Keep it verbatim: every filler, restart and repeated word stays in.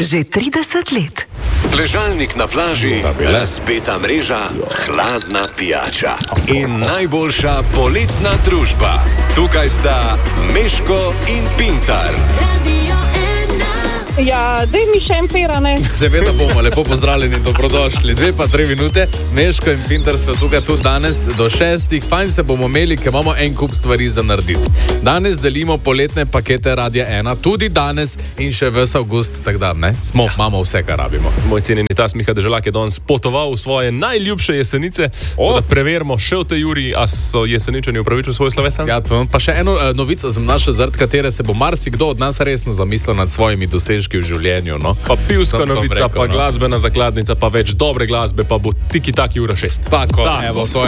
Že trideset let. Ležalnik na plaži, razpeta mreža, hladna pijača in najboljša poletna družba. Tukaj sta Meško in Pintar. Ja, daj mi še en pera, ne? Seveda bomo, lepo pozdravljeni, dobrodošli. Dve pa tri minute, Meško in Pintar smo tukaj tudi danes do šestih. Fajn se bomo imeli, ker imamo en kup stvari za narediti. Danes delimo poletne pakete Radia ena, tudi danes in še ves avgust, tak da, ne? Smo, imamo vse, kar rabimo. Moj cenjeni tas Miha Deželak je danes potoval v svoje najljubše jesenice, da preverimo še v tej juri, a so jeseničani upravičili svoj slovesan. Ja, to, pa še eno uh, novico sem našel, zaradi katere se bo marsikdo od nas resno zamislil nad svojimi dosežki v življenju, no. Pa pivska novica, rekel, pa no. glasbena zakladnica, pa več dobre glasbe, pa bo tiki-taki ura šest. Tako, evo, to